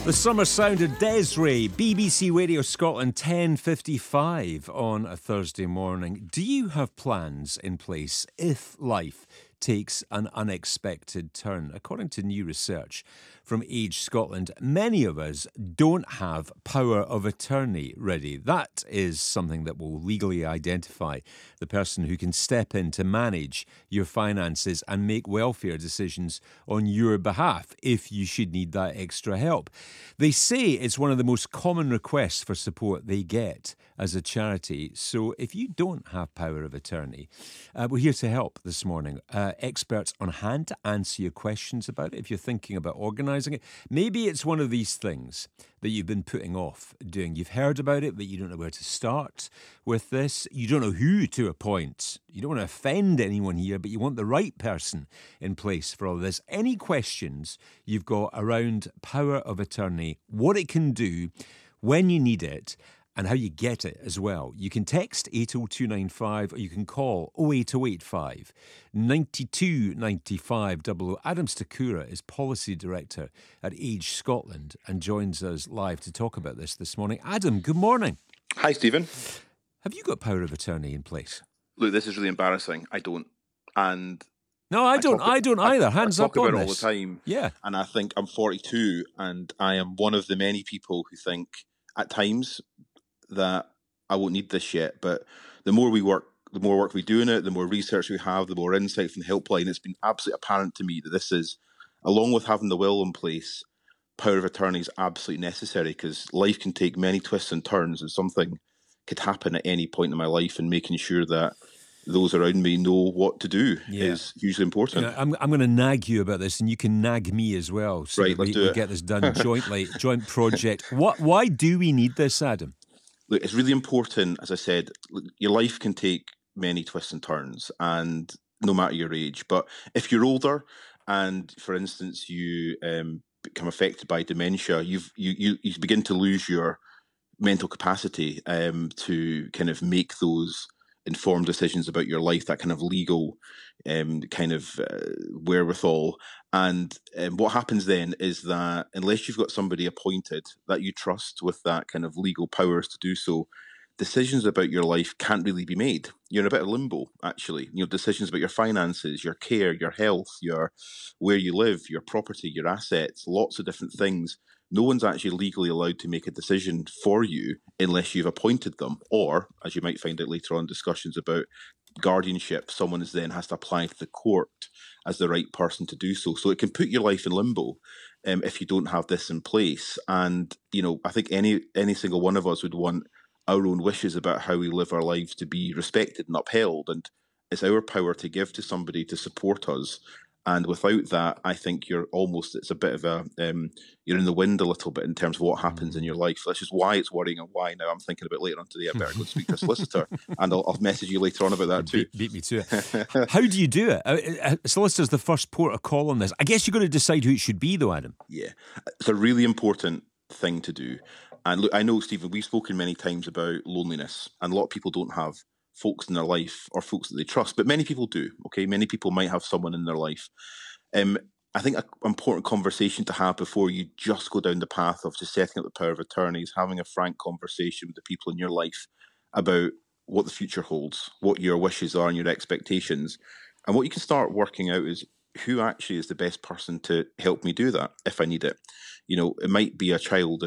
The summer sound of Des'ree, BBC Radio Scotland, 10:55 on a Thursday morning. Do you have plans in place if life takes an unexpected turn? According to new research from Age Scotland, many of us don't have power of attorney ready. That is something that will legally identify the person who can step in to manage your finances and make welfare decisions on your behalf if you should need that extra help. They say it's one of the most common requests for support they get as a charity. So if you don't have power of attorney, we're here to help this morning. Experts on hand to answer your questions about it if you're thinking about organising it. Maybe it's one of these things that you've been putting off doing. You've heard about it, but you don't know where to start with this. You don't know who to appoint. You don't want to offend anyone here, but you want the right person in place for all of this. Any questions you've got around power of attorney, what it can do, when you need it, and how you get it as well. You can text 80295 or you can call 08085 92 95 00. Adam Stakura is Policy Director at Age Scotland and joins us live to talk about this morning. Adam, good morning. Hi, Stephen. Have you got power of attorney in place? Look, this is really embarrassing. I don't. And no, I don't either. Hands up on this. I talk about it all the time. Yeah. And I think I'm 42 and I am one of the many people who think at times that I won't need this yet, but the more work we do in it, the more research we have, the more insight from the helpline, it's been absolutely apparent to me that this is, along with having the will in place, power of attorney is absolutely necessary because life can take many twists and turns and something could happen at any point in my life, and making sure that those around me know what to do is hugely important. You know, I'm going to nag you about this, and you can nag me as well. So right, let's do it. We get this done jointly, joint project. Why do we need this, Adam? Look, it's really important, as I said, your life can take many twists and turns, and no matter your age. But if you're older and, for instance, you become affected by dementia, you begin to lose your mental capacity to kind of make those informed decisions about your life, that kind of legal wherewithal. And what happens then is that unless you've got somebody appointed that you trust with that kind of legal powers to do so, decisions about your life can't really be made. You're in a bit of limbo, actually. You know, decisions about your finances, your care, your health, your where you live, your property, your assets, lots of different things. No one's actually legally allowed to make a decision for you unless you've appointed them. Or, as you might find out later on, discussions about guardianship, someone then has to apply to the court as the right person to do so. So it can put your life in limbo if you don't have this in place. And, you know, I think any single one of us would want our own wishes about how we live our lives to be respected and upheld. And it's our power to give to somebody to support us. And without that, I think it's a bit of a, you're in the wind a little bit in terms of what happens in your life. That's just why it's worrying and why now I'm thinking about later on today, I better go speak to a solicitor. And I'll message you later on about that too. Beat me to it. How do you do it? A solicitor's the first port of call on this. I guess you've got to decide who it should be though, Adam. Yeah, it's a really important thing to do. And look, I know, Stephen, we've spoken many times about loneliness, and a lot of people don't have folks in their life or folks that they trust, but many people do, okay? Many people might have someone in their life. I think an important conversation to have before you just go down the path of just setting up the power of attorney is having a frank conversation with the people in your life about what the future holds, what your wishes are and your expectations. And what you can start working out is who actually is the best person to help me do that if I need it. You know, it might be a child